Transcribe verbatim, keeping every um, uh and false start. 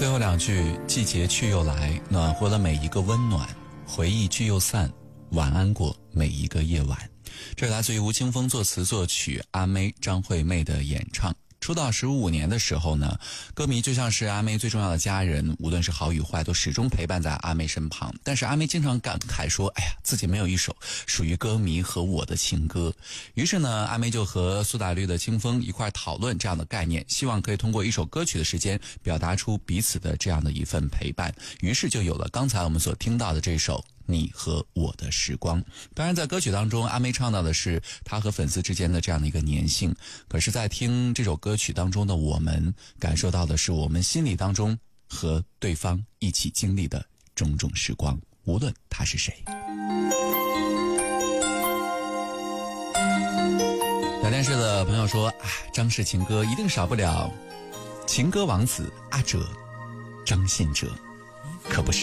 最后两句，季节去又来，暖和了每一个温暖，回忆聚又散，晚安过每一个夜晚。这是来自于吴青峰作词作曲，阿妹张惠妹的演唱。出道十五年的时候呢，歌迷就像是阿妹最重要的家人，无论是好与坏都始终陪伴在阿妹身旁。但是阿妹经常感慨说，哎呀，自己没有一首属于歌迷和我的情歌。于是呢，阿妹就和苏打绿的清风一块讨论这样的概念，希望可以通过一首歌曲的时间表达出彼此的这样的一份陪伴。于是就有了刚才我们所听到的这首你和我的时光。当然在歌曲当中，阿妹唱到的是她和粉丝之间的这样的一个粘性，可是在听这首歌曲当中的我们，感受到的是我们心里当中和对方一起经历的种种时光，无论他是谁。聊天室的朋友说啊，张氏情歌一定少不了情歌王子阿哲张信哲，可不是。